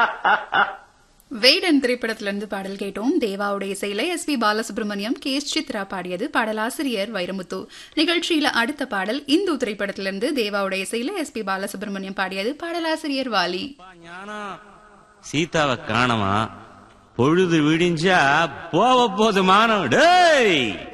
வேடன் திரைப்படத்திலிருந்து பாடல் கேட்டோம். தேவாவுடைய இசையில S P. Balasubramaniam, K. S. Chitra பாடியது. பாடலாசிரியர் வைரமுத்து. நிகழ்ச்சியில அடுத்த பாடல் இந்து திரைப்படத்திலிருந்து தேவாவுடைய இசையில எஸ்.பி. பாலசுப்ரமணியம் பாடியது. பாடலாசிரியர் வாலி. சீதாவை காணமா, பொழுது விடிஞ்சா போக போது மானம். டேய்